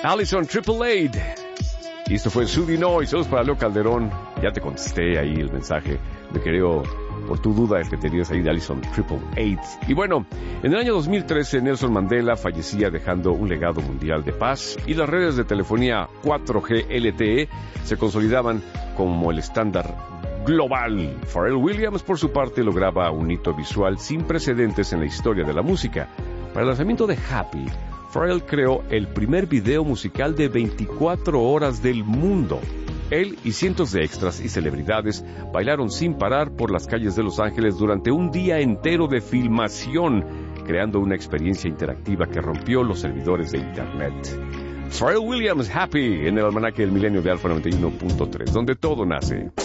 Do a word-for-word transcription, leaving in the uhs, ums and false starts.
Allison Triple Eight. Y esto fue Sudi Noise. Saludos para Leo Calderón. Ya te contesté ahí el mensaje. Me creo por tu duda que tenías ahí de Allison Triple Eight. Y bueno, en el año dos mil trece Nelson Mandela fallecía dejando un legado mundial de paz y las redes de telefonía cuatro G L T E se consolidaban como el estándar global. Pharrell Williams, por su parte, lograba un hito visual sin precedentes en la historia de la música. Para el lanzamiento de Happy, Pharrell creó el primer video musical de veinticuatro horas del mundo. Él y cientos de extras y celebridades bailaron sin parar por las calles de Los Ángeles durante un día entero de filmación, creando una experiencia interactiva que rompió los servidores de Internet. Pharrell Williams, Happy, en el almanaque del milenio de Alfa noventa y uno punto tres, donde todo nace.